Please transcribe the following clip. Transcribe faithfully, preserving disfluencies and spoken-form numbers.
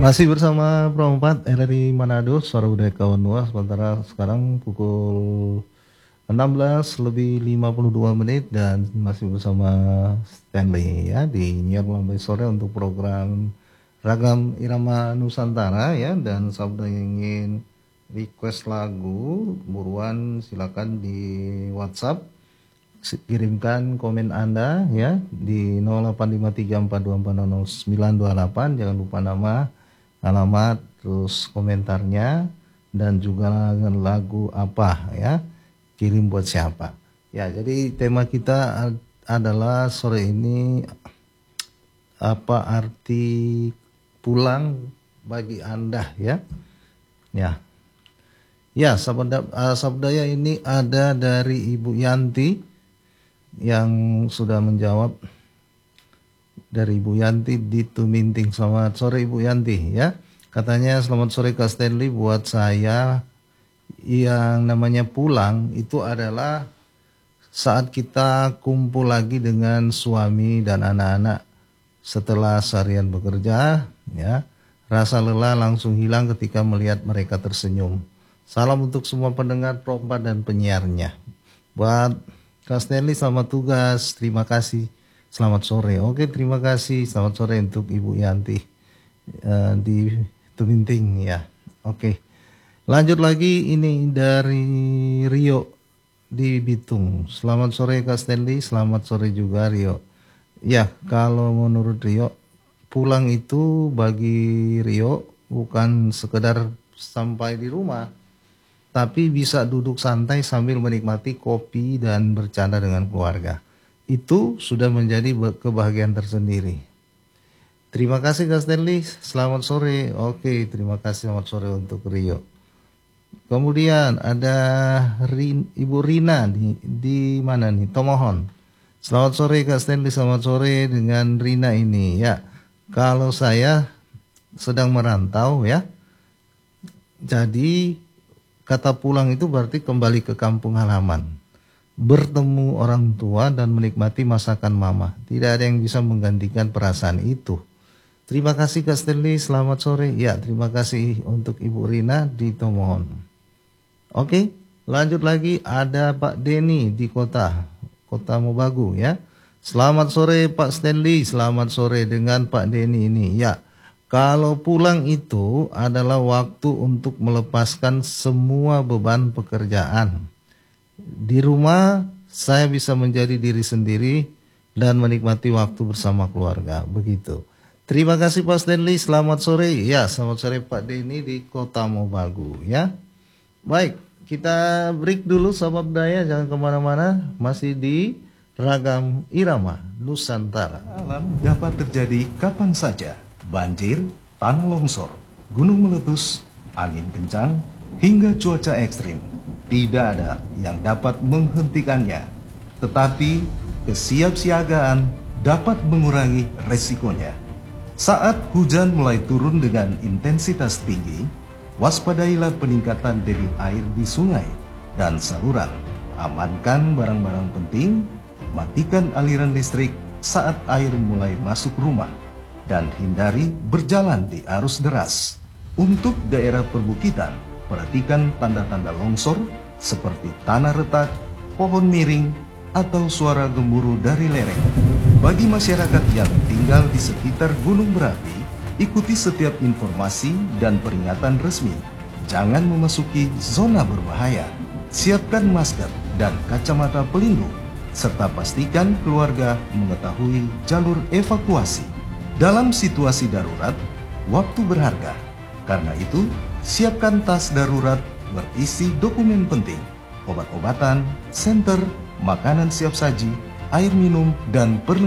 Masih bersama Proempat R R I Manado, Suara Budaya Kawan Nuah. Sementara sekarang pukul enam belas lebih lima puluh dua menit dan masih bersama Stanley ya di Nyiar Lambai Sore untuk program Ragam Irama Nusantara ya. Dan sabda yang ingin request lagu, buruan silakan di WhatsApp, kirimkan komen Anda ya di nol delapan lima tiga empat dua empat nol nol sembilan dua delapan. Jangan lupa nama, alamat, terus komentarnya, dan juga lagu apa ya, kirim buat siapa ya. Jadi tema kita adalah sore ini, apa arti pulang bagi Anda ya. Ya ya sabda, uh, sabdaya ini ada dari Ibu Yanti yang sudah menjawab. Dari Ibu Yanti di Tuminting. Selamat sore Ibu Yanti ya. Katanya selamat sore Kak Stanley, buat saya yang namanya pulang itu adalah saat kita kumpul lagi dengan suami dan anak-anak setelah seharian bekerja ya. Rasa lelah langsung hilang ketika melihat mereka tersenyum. Salam untuk semua pendengar Proempat dan penyiarnya. Buat Kak Stanley selamat tugas, terima kasih. Selamat sore. Oke, terima kasih. Selamat sore untuk Ibu Yanti uh, di Tuminting ya. Oke. Lanjut lagi, ini dari Rio di Bitung. Selamat sore Kak Stanley, selamat sore juga Rio. Ya, kalau menurut Rio, pulang itu bagi Rio bukan sekedar sampai di rumah, tapi bisa duduk santai sambil menikmati kopi dan bercanda dengan keluarga. Itu sudah menjadi kebahagiaan tersendiri. Terima kasih Kak Stanley, selamat sore. Oke, terima kasih, selamat sore untuk Rio. Kemudian ada Rin, Ibu Rina di, di mana nih? Tomohon. Selamat sore Kak Stanley, selamat sore dengan Rina ini ya. Kalau saya sedang merantau ya, jadi kata pulang itu berarti kembali ke kampung halaman, bertemu orang tua dan menikmati masakan mama. Tidak ada yang bisa menggantikan perasaan itu. Terima kasih Kak Stanley, selamat sore. Ya, terima kasih untuk Ibu Rina di Tomohon. Oke, lanjut lagi ada Pak Denny di kota, Kota Mobagu ya. Selamat sore Pak Stanley, selamat sore dengan Pak Denny ini. Ya, kalau pulang itu adalah waktu untuk melepaskan semua beban pekerjaan. Di rumah saya bisa menjadi diri sendiri dan menikmati waktu bersama keluarga. Begitu. Terima kasih Pak Stanley, selamat sore. Ya, selamat sore Pak Denny di Kota Mobagu ya. Baik, kita break dulu Sobat Daya, jangan kemana-mana. Masih di Ragam Irama Nusantara. Alam dapat terjadi kapan saja. Banjir, tanah longsor, gunung meletus, angin kencang, hingga cuaca ekstrim. Tidak ada yang dapat menghentikannya, tetapi kesiapsiagaan dapat mengurangi resikonya. Saat hujan mulai turun dengan intensitas tinggi, waspadailah peningkatan debit air di sungai dan saluran. Amankan barang-barang penting, matikan aliran listrik saat air mulai masuk rumah, dan hindari berjalan di arus deras. Untuk daerah perbukitan, perhatikan tanda-tanda longsor seperti tanah retak, pohon miring, atau suara gemuruh dari lereng. Bagi masyarakat yang tinggal di sekitar gunung berapi, ikuti setiap informasi dan peringatan resmi. Jangan memasuki zona berbahaya. Siapkan masker dan kacamata pelindung, serta pastikan keluarga mengetahui jalur evakuasi. Dalam situasi darurat, waktu berharga. Karena itu, siapkan tas darurat berisi dokumen penting, obat-obatan, senter, makanan siap saji, air minum, dan perlengkapan